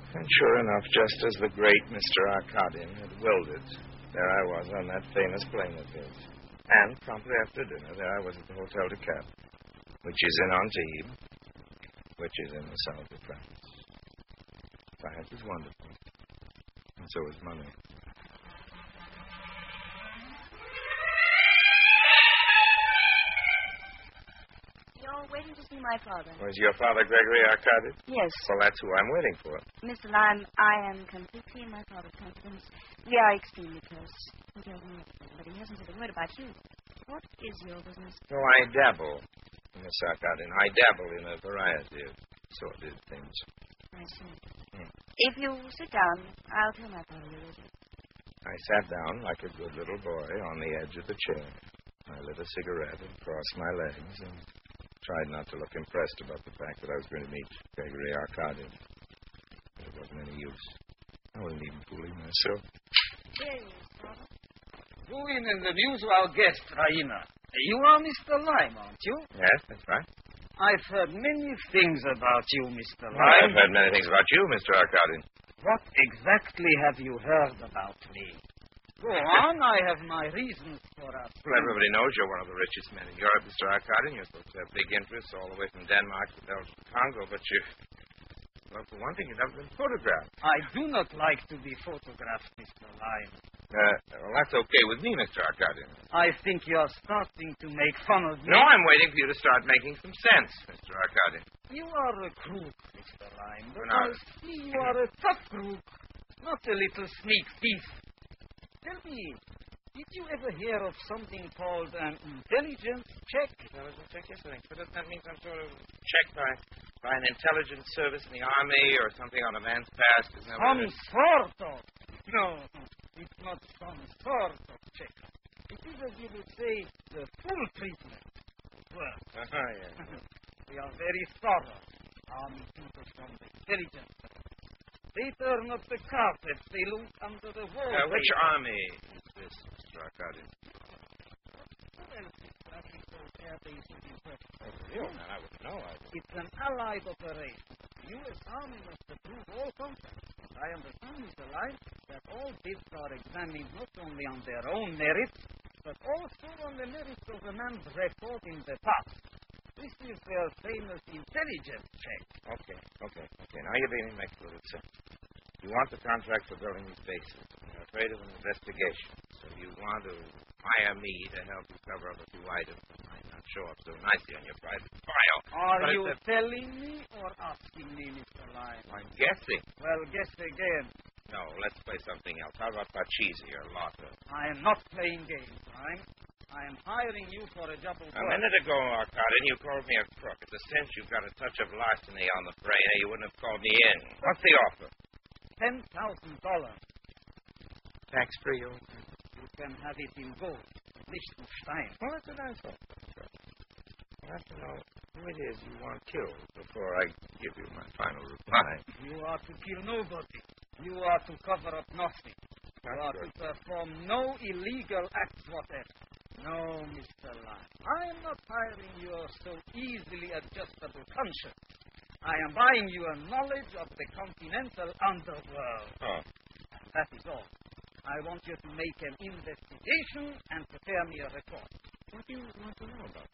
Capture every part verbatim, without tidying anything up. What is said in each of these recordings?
And sure enough, just as the great Mister Arkadin had willed it, there I was on that famous plane of his. And promptly after dinner, there I was at the Hotel de Cap, which is in Antibes, which is in the south of France. Science is wonderful, and so is money. You're waiting to see my father. Was your father Gregory Arkadin? Yes. Well, that's who I'm waiting for. Mister Lime, I am completely in my father's confidence. We are extremely close. He tells me everything, but he hasn't said a word about you. What is your business? Oh, I dabble, Miss Arkadin. I dabble in a variety of sordid things. I see. Hmm. If you sit down, I'll tell my father you're with you. I sat down like a good little boy on the edge of the chair. I lit a cigarette and crossed my legs and tried not to look impressed about the fact that I was going to meet Gregory Arkadin. But it wasn't any use. I wasn't even fooling myself. There he is, Father. Go in and amuse our guest, Raina. You are Mister Lime, aren't you? Yes, that's right. I've heard many things about you, Mister Well, Lime. I've heard many things about you, Mister Arkadin. What exactly have you heard about me? Go on, I have my reasons for asking. Well, everybody knows you're one of the richest men in Europe, Mister Arkadin. You're supposed to have big interests all the way from Denmark to Belgium to Congo, but you... Well, for one thing, you've never been photographed. I do not like to be photographed, Mister Lime. Uh, well, that's okay with me, Mister Arkadin. I think you are starting to make fun of me. No, I'm waiting for you to start making some sense, Mister Arkadin. You are a crook, Mister Lime, but No. I see you are a tough crook, not a little sneak thief. Tell me, did you ever hear of something called an intelligence check? Intelligence check, yes, I think. But doesn't that mean some sort of check by, by an intelligence service in the army or something on a man's past? Isn't that Some what it is? sort of. No, it's not some sort of check. It is, as you would say, the full treatment. Well, Uh-huh, yeah. we are very thorough. Army people from the intelligence. They turn up the carpets. They look under the wall. Uh, which army is this, Mister Arkadin? Well, I think those air bases in Turkey. Oh, man, I wouldn't know. I... It's an allied operation. The U S. Army must approve all contracts. I understand, Mister Lime, that all bids are examined not only on their own merits, but also on the merits of the man's record in the past. This is their famous intelligence check. Okay, okay, okay. Now you're beginning to make a little sense. You want the contract for building these bases. You're afraid of an investigation. So you want to hire me to help you cover up a few items that might not show up so nicely on your private file. Are But you it's a- telling me or asking me, Mister Lime? I'm guessing. Well, guess again. No, let's play something else. How about Pachisi or Lotta? I am not playing games, Lime. I am hiring you for a job of A work. minute ago, Arkadin, you called me a crook. It's a cinch you've got a touch of larceny on the fray. Hey, you wouldn't have called me in. What's the offer? Ten thousand dollars. Tax-free, old man. You can have it in gold. Liechtenstein. Well, that's a nice offer. I have to know who it is you want killed before I give you my final reply. You are to kill nobody. You are to cover up nothing. You That's are good. to perform no illegal acts whatever. No, Mister Lime. I am not hiring your so easily adjustable conscience. I am buying you a knowledge of the continental underworld. Oh. And that is all. I want you to make an investigation and prepare me a report. What do you want to know about?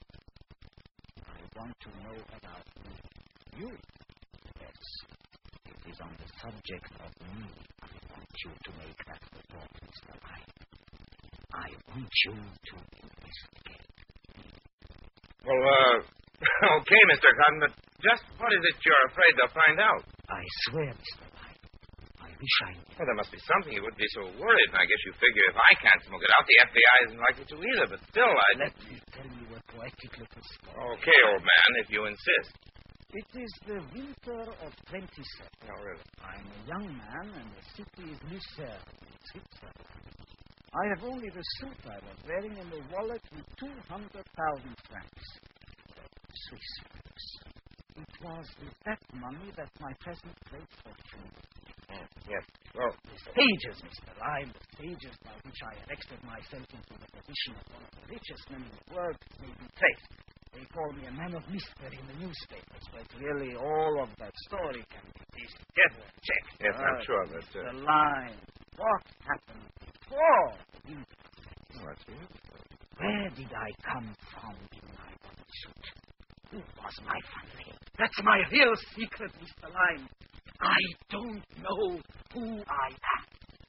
I want to know about me. You? Yes. It is on the subject of me I want you to make that report, Mister Lime. I want you to investigate. Well, uh, okay, Mister Cotton, but just what is it you're afraid they'll find out? I swear, Mister Lime. I wish I knew. Well, there must be something you wouldn't be so worried, and I guess you figure if I can't smoke it out, the F B I isn't likely to either, but still, I... Let me tell you a poetic little story. Okay, old man, if you insist. It is the winter of twenty-seven. No, really. I'm a young man, and the city is Lucerne, in Switzerland. I have only the suit I was wearing and the wallet with two hundred thousand francs. Swiss francs. It was with that money that my present great fortune. Mm, yes. Well, The stages, Mister Lime, the stages by which I erected myself into the position of one of the richest men in the world may be traced. They call me a man of mystery in the newspapers, but really all of that story can be pieced together. Check. Yes, I'm Uh, sure that... Uh, The line. What happened before? what's it? Where did I come from in my white suit? Who was my family? That's my real secret, Mister Lyme. I don't know who I am.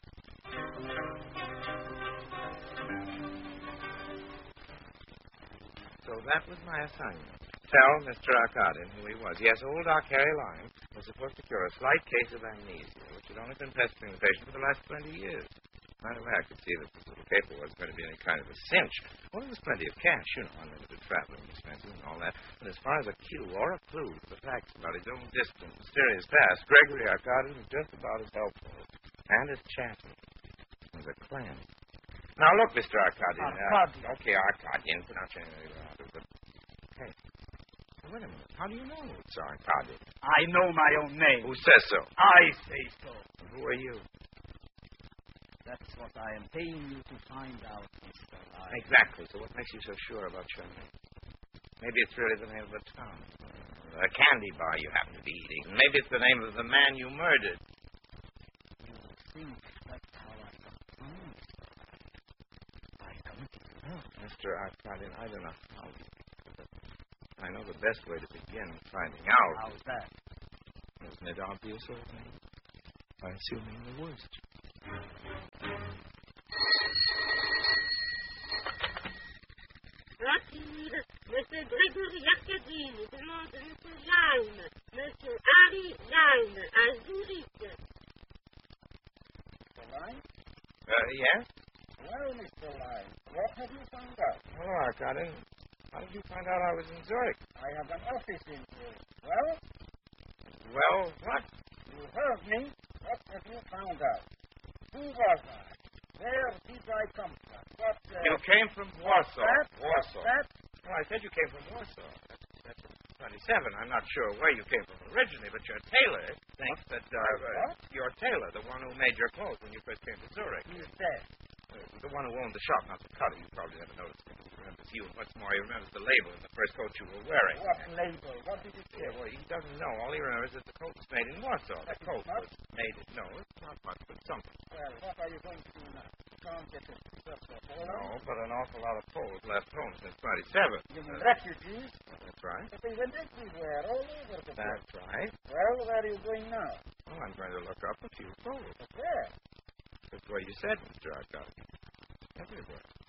So that was my assignment. Tell Mister Arkadin who he was. Yes, old Doc Harry Lyme was supposed to cure a slight case of amnesia, which had only been pestering the patient for the last twenty years. Right away, I could see that this little paper wasn't going to be any kind of a cinch. Well, there was plenty of cash, you know, unlimited traveling expenses and all that. But as far as a cue or a clue to the facts about his own distant, mysterious past, Gregory Arkadin was just about as helpful and as chatty as a clam. Now, look, Mister Arkadin. Arkadin. Uh, okay, Arkadin. Pronounce it out of it. Hey, wait a minute. How do you know it's Arkadin? I know my own name. Who says so? I say so. And who are you? That's what I am paying you to find out, Mister Lyme. Exactly. So what makes you so sure about your name? Maybe it's really the name of a town. A candy bar you happen to be eating. Maybe it's the name of the man you murdered. You think that's how I got found, Mister Lyme? I don't know. Mister Arkadin, I don't know how you but I know the best way to begin finding out. How's that? Isn't it obvious, old man? By assuming the worst. Rakir, Mister Gregory Arkadin, demande Mister Lyme, Mister Harry Lyme, à Zurich. Mister Lyme? Uh, yes? Well, Mister Lyme, what have you found out? Hello, Arkadin. How did you find out I was in Zurich? I have an office in here. Well, Well, what? you heard me. What have you found out? Who was I? Where did I come from? What, uh, You came from Warsaw. that? Warsaw. That? Well, I said you came from Warsaw. That's, that's twenty-seven. I'm not sure where you came from originally, but your tailor thinks that uh, uh, What? your tailor, the one who made your clothes when you first came to Zurich, He's dead. uh, the one who owned the shop, not the cutter. You probably never noticed him. He remembers you, and what's more, he remembers the label in the first coat you were wearing. What label? What did it say? Yeah, well, he doesn't know. All he remembers is that the coat was made in Warsaw. The That is coat not- was made. No, it's not much, but something. Well, what are you going to do now? You can't get a just a No, but an awful lot of Poles left home since twenty-seven. You mean Uh, refugees? That's right. But they went everywhere, all over the place. That's right. Well, where are you going now? Well, I'm going to look up a few Poles. But where? That's what you said, Mister Arkadin. Everywhere.